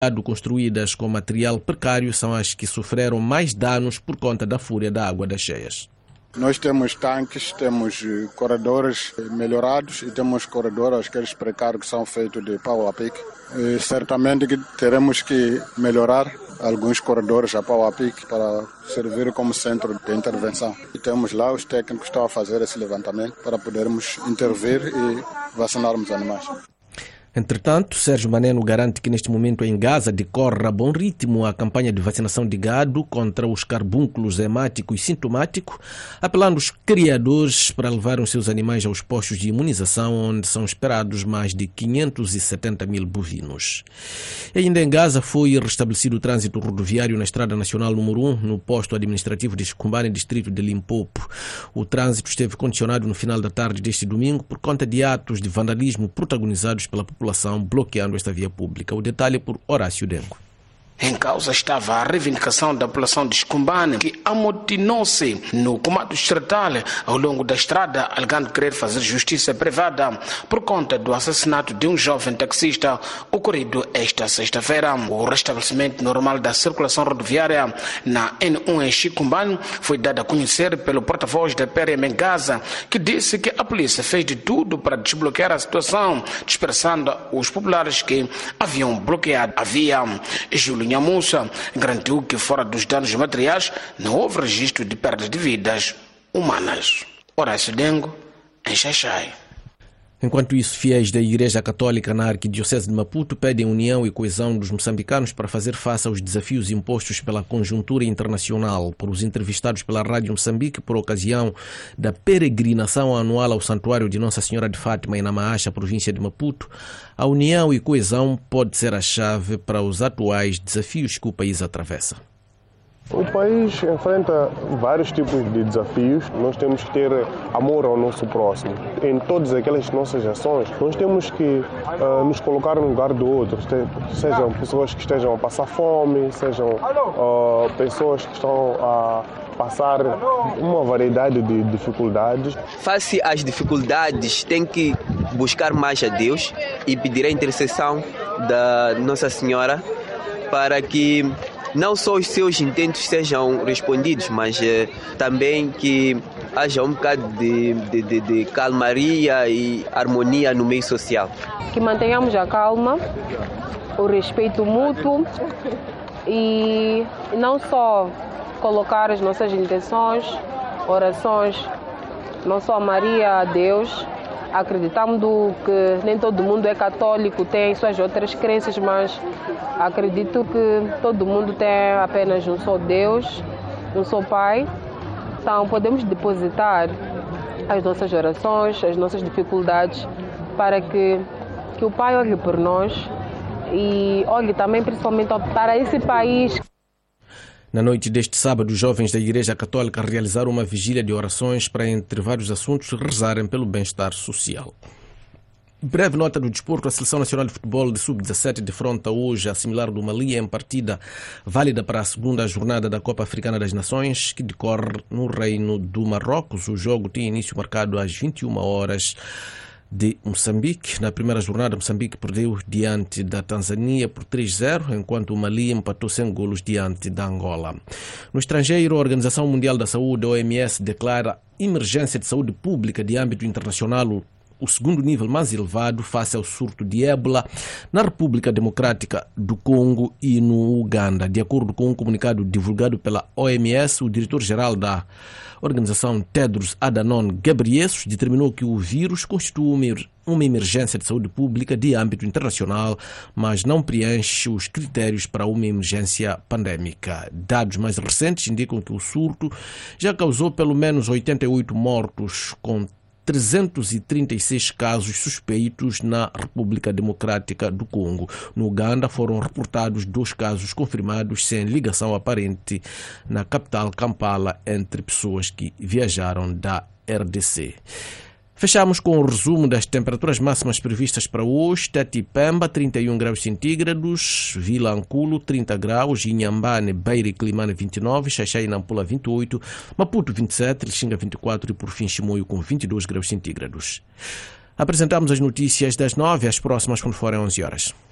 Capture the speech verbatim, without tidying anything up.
construídas com material precário são as que sofreram mais danos por conta da fúria da água das cheias. Nós temos tanques, temos corredores melhorados e temos corredores, aqueles precários que são feitos de pau a pique. E certamente que teremos que melhorar alguns corredores a pau a pique para servir como centro de intervenção. E temos lá os técnicos que estão a fazer esse levantamento para podermos intervir e vacinarmos animais. Entretanto, Sérgio Maneno garante que neste momento em Gaza decorre a bom ritmo a campanha de vacinação de gado contra os carbúnculos hemático e sintomático, apelando os criadores para levar os seus animais aos postos de imunização, onde são esperados mais de quinhentos e setenta mil bovinos. E ainda em Gaza foi restabelecido o trânsito rodoviário na Estrada Nacional número um, no posto administrativo de Chicumbane, distrito de Limpopo. O trânsito esteve condicionado no final da tarde deste domingo por conta de atos de vandalismo protagonizados pela população bloqueando esta via pública. O detalhe por Horácio Dengo. Em causa estava a reivindicação da população de Chicumbane, que amotinou-se no comando distrital ao longo da estrada, alegando querer fazer justiça privada por conta do assassinato de um jovem taxista ocorrido esta sexta-feira. O restabelecimento normal da circulação rodoviária na N um em Chicumbane foi dado a conhecer pelo porta-voz da P R M em Gaza, que disse que a polícia fez de tudo para desbloquear a situação, dispersando os populares que haviam bloqueado a via. Júlio Nhamussa garantiu que, fora dos danos materiais, não houve registro de perdas de vidas humanas. Horácio Dengo, em Xaixai. Enquanto isso, fiéis da Igreja Católica na Arquidiocese de Maputo pedem união e coesão dos moçambicanos para fazer face aos desafios impostos pela conjuntura internacional. Por os entrevistados pela Rádio Moçambique por ocasião da peregrinação anual ao Santuário de Nossa Senhora de Fátima em Namaacha, província de Maputo, a união e coesão pode ser a chave para os atuais desafios que o país atravessa. O país enfrenta vários tipos de desafios. Nós temos que ter amor ao nosso próximo. Em todas aquelas nossas ações, nós temos que uh, nos colocar no lugar do outro. Sejam pessoas que estejam a passar fome, sejam uh, pessoas que estão a passar uma variedade de dificuldades. Face às dificuldades, tem que buscar mais a Deus e pedir a intercessão da Nossa Senhora para que não só os seus intentos sejam respondidos, mas eh, também que haja um bocado de, de, de, de calmaria e harmonia no meio social. Que mantenhamos a calma, o respeito mútuo e não só colocar as nossas intenções, orações, não só a Maria, a Deus. Acreditamos que nem todo mundo é católico, tem suas outras crenças, mas acredito que todo mundo tem apenas um só Deus, um só Pai. Então podemos depositar as nossas orações, as nossas dificuldades, para que, que o Pai olhe por nós e olhe também principalmente para esse país. Na noite deste sábado, os jovens da Igreja Católica realizaram uma vigília de orações para, entre vários assuntos, rezarem pelo bem-estar social. Breve nota do desporto. A Seleção Nacional de Futebol de sub dezassete defronta hoje a similar do Mali em partida válida para a segunda jornada da Copa Africana das Nações, que decorre no Reino do Marrocos. O jogo tem início marcado às vinte e uma horas de Moçambique. Na primeira jornada, Moçambique perdeu diante da Tanzânia por três a zero, enquanto o Mali empatou sem golos diante da Angola. No estrangeiro, a Organização Mundial da Saúde, O M S, declara emergência de saúde pública de âmbito internacional, o segundo nível mais elevado face ao surto de ébola na República Democrática do Congo e no Uganda. De acordo com um comunicado divulgado pela O M S, o diretor-geral da organização, Tedros Adhanom Ghebreyesus, determinou que o vírus constitui uma emergência de saúde pública de âmbito internacional, mas não preenche os critérios para uma emergência pandémica. Dados mais recentes indicam que o surto já causou pelo menos oitenta e oito mortos, com trezentos e trinta e seis casos suspeitos na República Democrática do Congo. No Uganda foram reportados dois casos confirmados sem ligação aparente na capital Kampala entre pessoas que viajaram da R D C. Fechamos com o resumo das temperaturas máximas previstas para hoje. Tete e Pemba, trinta e um graus centígrados, Vila Anculo, trinta graus, Inhambane, Beira e Climane, vinte e nove, Xaixai e Nampula, vinte e oito, Maputo, vinte e sete, Lixinga, vinte e quatro e, por fim, Chimoio, com vinte e dois graus centígrados. Apresentamos as notícias das nove, as próximas quando forem onze horas.